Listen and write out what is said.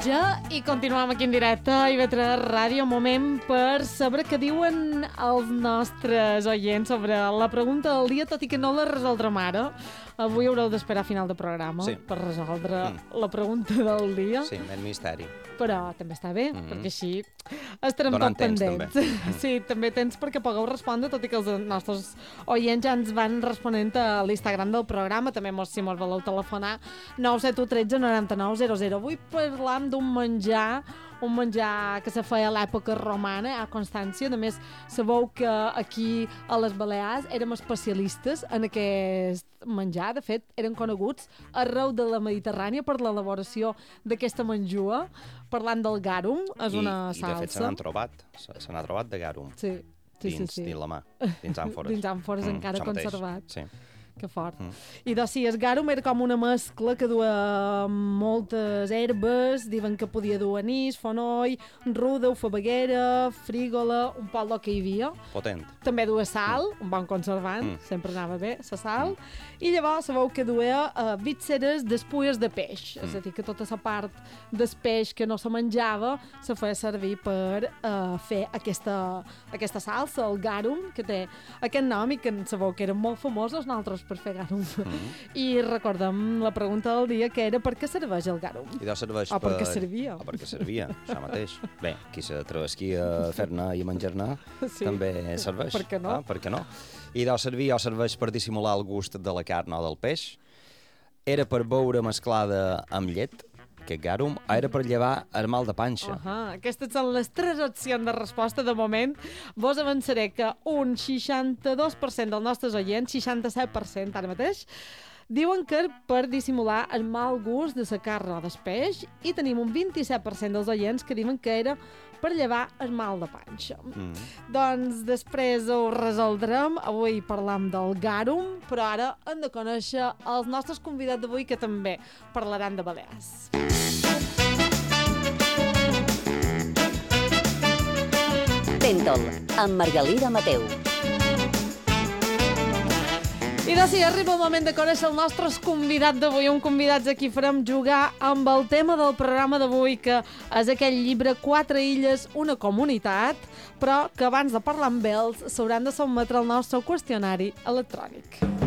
Borja i continuem aquí en directe a IB3 Ràdio. Moment per saber què diuen els nostres oients sobre la pregunta del dia, tot i que no la resoldrem ara. Avui haureu d'esperar a final de programa per resoldre la pregunta del dia. Sí, més misteri. Però també està bé, perquè així estarem tot pendents. Sí, també tens perquè pugueu respondre, tot i que els nostres oients ja ens van responent a l'Instagram del programa. També si mos voleu telefonar 971 13 99 00. Avui parlam d'un menjar, un menjar que se feia a l'època romana, a Constància. A més, sabeu que aquí a les Balears érem especialistes en aquest menjar. De fet, eren coneguts arreu de la Mediterrània per l'elaboració d'aquesta menjua, parlant del garum. És una salsa. I de fet se n'ha trobat de garum. Sí. Dins la mà, dins àmfores. Dins àmfores encara conservat. Sí. Que fort. I doncs sí, el garum era com una mescla que duia moltes herbes, diuen que podia dur anís, fonoll, ruda, fabaguera, frígola, un poc del que hi havia. Potent. També duia sal, un bon conservant, sempre anava bé, la sal. I llavors sabeu que duia vísceres d'espulles de peix, és a dir, que tota la part del peix que no se menjava se feia servir per fer aquesta salsa, el garum, que té aquest nom i que sabeu que eren molt famosos nosaltres per fer garum. I recordem la pregunta del dia, que era per què serveix el garum? I doncs serveix per què servia. O per què servia, això mateix. Bé, qui s'atrevesqui a fer-ne i a menjar-ne també serveix. Per què no? Per què no? I doncs serveix per dissimular el gust de la carn o del peix. Era per beure mesclada amb llet, aquest garum, era per llevar el mal de panxa. Aquestes són les 3 opcions de resposta. De moment, vos avançaré que un 62% dels nostres oients, 67% ara mateix, diuen que per dissimular el mal gust de la carn o del peix, i tenim un 27% dels oients que diuen que era per llevar el mal de panxa. Doncs després ho resoldrem. Avui parlam del garum, però ara hem de conèixer els nostres convidats d'avui, que també parlaran de Balears. Tentol, amb Margalida Mateu. I doncs sí, arriba el moment de conèixer el nostre convidat d'avui, un convidat a qui farem jugar amb el tema del programa d'avui, que és aquell llibre 4 illes, una comunitat, però que abans de parlar amb ells s'hauran de sotmetre al nostre qüestionari electrònic.